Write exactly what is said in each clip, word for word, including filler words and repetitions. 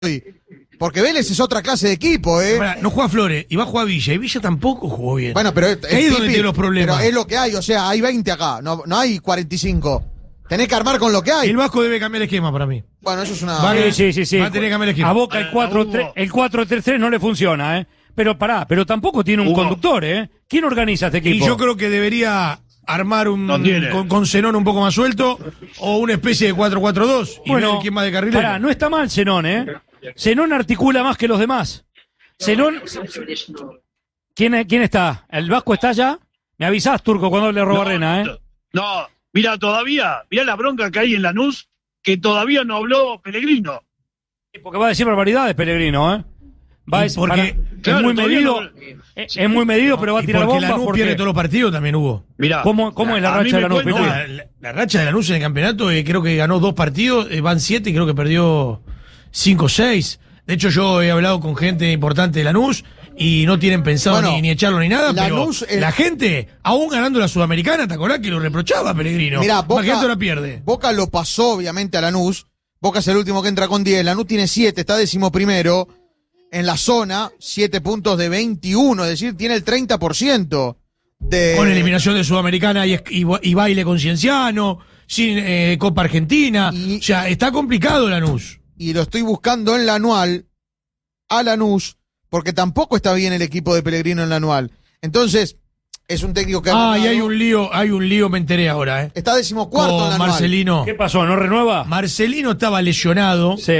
Porque Vélez es otra clase de equipo, ¿eh? Pará, no juega Flores y va a jugar Villa. Y Villa tampoco jugó bien. Bueno, pero es, ahí es donde Pipi, tiene los problemas. Pero es lo que hay, o sea, hay veinte acá, no, no hay cuarenta y cinco. Tenés que armar con lo que hay. El Vasco debe cambiar el esquema para mí. Bueno, eso es una... Va, Sí, sí, sí, sí. Va a tener que cambiar el esquema. A Boca el cuatro tres tres no le funciona, ¿eh? Pero pará, pero tampoco tiene un Hugo. conductor, ¿eh? ¿Quién organiza este equipo? Y yo creo que debería armar un No tiene. con, con Zenón un poco más suelto o una especie de cuatro cuatro dos y Bueno, ver quién va de carrilero. pará, no está mal Zenón, ¿eh? Zenón articula más que los demás. Zenón... ¿Quién, ¿Quién está? ¿El Vasco está allá? ¿Me avisás, Turco, cuando le roba Arena, eh? No, mira, todavía, mira la bronca que hay en Lanús, que todavía no habló Pellegrino. Porque va a decir barbaridades, Pellegrino, ¿eh? Va a Y decir, porque- para- claro, es muy todavía medido, no- es, es muy medido, pero va a Y tirar porque bombas Lanús porque... pierde todos los partidos también hubo. Mirá, ¿Cómo, cómo es la a mí racha de me Lanús, cuentan- No, Pepe? la, la- la racha de Lanús en el campeonato eh, creo que ganó dos partidos, eh, van siete y creo que perdió cinco o seis. De hecho, yo he hablado con gente importante de Lanús y no tienen pensado Bueno, ni, ni echarlo ni nada, Lanús, pero el- la gente, aún ganando la Sudamericana, ¿te acordás que lo reprochaba a Pellegrino? Mirá, Boca, Imagínate ahora pierde. Boca lo pasó, obviamente, a Lanús. Boca es el último que entra con diez. Lanús tiene siete, está décimo primero en la zona, siete puntos de veintiuno, es decir, tiene el treinta por ciento de... Con eliminación de Sudamericana y, y, y baile con Cienciano, sin eh, Copa Argentina. Y- O sea, está complicado Lanús. Y lo estoy buscando en la anual a Lanús, porque tampoco está bien el equipo de Pellegrino en la anual. Entonces, es un técnico que ha Ah, y ganado. hay un lío, hay un lío, me enteré ahora, ¿eh? Está decimocuarto en la Con anual. Marcelino. ¿Qué pasó? ¿No renueva? Marcelino estaba lesionado Sí.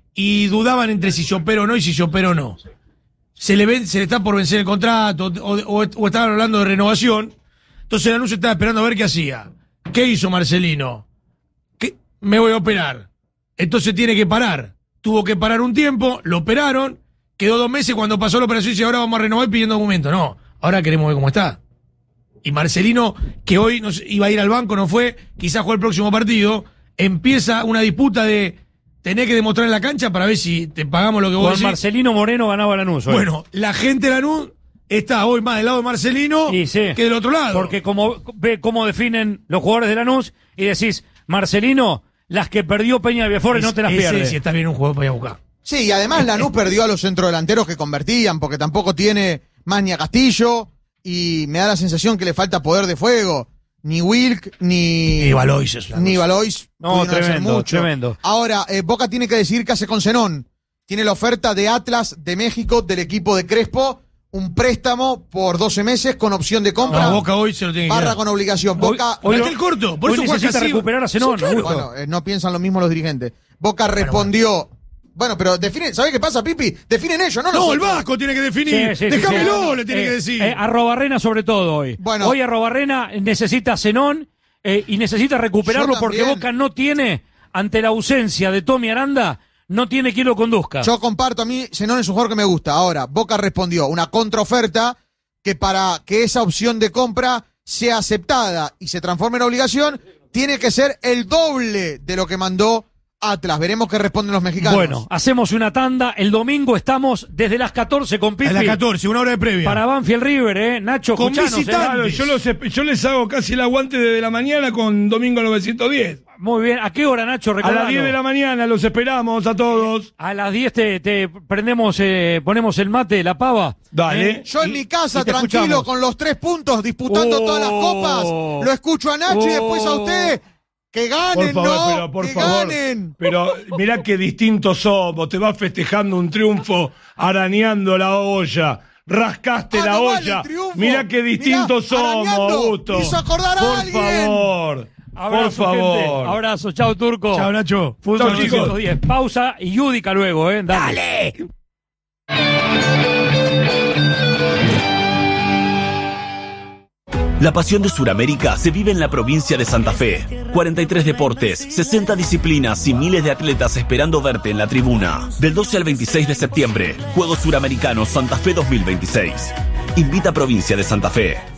y dudaban entre si se opera o no y si se opera o no. Se le, ven, se le está por vencer el contrato o, o- o estaban hablando de renovación. Entonces Lanús estaba esperando a ver qué hacía. ¿Qué hizo Marcelino? ¿Qué? Me voy a operar. Entonces tiene que parar. Tuvo que parar un tiempo, lo operaron, quedó dos meses cuando pasó la operación y dice, ahora vamos a renovar pidiendo documento. No, ahora queremos ver cómo está. Y Marcelino, que hoy no sé, iba a ir al banco, no fue, quizás juegue el próximo partido, empieza una disputa de tener que demostrar en la cancha para ver si te pagamos lo que vos Con decís. Marcelino Moreno ganaba Lanús hoy. Bueno, la gente de Lanús está hoy más del lado de Marcelino Y sí, que del otro lado. Porque como ve cómo definen los jugadores de Lanús y decís, Marcelino, las que perdió Peña Viafores no te las Ese pierdes. sí está bien un jugador para ir a buscar. Sí, y además Lanús perdió a los centrodelanteros que convertían, porque tampoco tiene más ni a Castillo, y me da la sensación que le falta poder de fuego. Ni Wilk, ni... Y Valois es una Ni cosa. Valois. No, pudieron hacer tremendo, mucho. tremendo. Ahora, eh, Boca tiene que decidir qué hace con Zenón. Tiene la oferta de Atlas de México, del equipo de Crespo, un préstamo por doce meses con opción de compra, No, Boca hoy se lo tiene que barra quedar. con obligación. Hoy- Boca... hoy Está no- el corto, por hoy eso juega necesita casi- recuperar a Zenón, Sí, claro. Augusto. Bueno, eh, no piensan lo mismo los dirigentes. Boca respondió... Bueno, pero definen, ¿sabés qué pasa, Pipi? Definen ellos, no No, nosotros. el Vasco tiene que definir. Sí, sí, sí, Déjamelo, sí. le tiene Eh, que decir. eh, Arrobarrena sobre todo hoy. Bueno. Hoy Arrobarrena necesita Zenón eh, y necesita recuperarlo Yo porque también. Boca no tiene, ante la ausencia de Tommy Aranda, no tiene quien lo conduzca. Yo comparto, a mí Zenón es un jugador que me gusta. Ahora, Boca respondió una contraoferta que para que esa opción de compra sea aceptada y se transforme en obligación, tiene que ser el doble de lo que mandó Atlas. Veremos qué responden los mexicanos. Bueno, hacemos una tanda. El domingo estamos desde las catorce con Pipi. A las catorce, una hora de previa. Para Banfield River, ¿eh? Nacho, Con escuchanos, ¿eh? visitantes. Claro, yo, los, yo les hago casi el aguante desde la mañana con Domingo novecientos diez. Muy bien. ¿A qué hora, Nacho? A Recordalo. las diez de la mañana los esperamos a todos. A las diez te, te prendemos, eh, ponemos el mate, la pava. Dale. ¿Eh? Yo en Y- mi casa, y te tranquilo, escuchamos. con los tres puntos, disputando Oh. todas las copas. Lo escucho a Nacho y después a ustedes. Que ganen, Por favor, ¿no? pero por que favor. ganen. Pero mirá qué distintos somos. Te vas festejando un triunfo arañando la olla. Rascaste Ah, la no vale olla. el triunfo. Mirá qué distintos Mirá, somos, arañando. Augusto. Hizo acordar a por alguien. favor. Abrazo, por favor. gente. Abrazo, chao, Turco. Chao, Nacho. Fútbol Chao, chicos. novecientos diez. Pausa y Yudica luego, ¿eh? Dale. La pasión de Sudamérica se vive en la provincia de Santa Fe. cuarenta y tres deportes, sesenta disciplinas y miles de atletas esperando verte en la tribuna. Del doce al veintiséis de septiembre, Juegos Suramericanos Santa Fe dos mil veintiséis. Invita a Provincia de Santa Fe.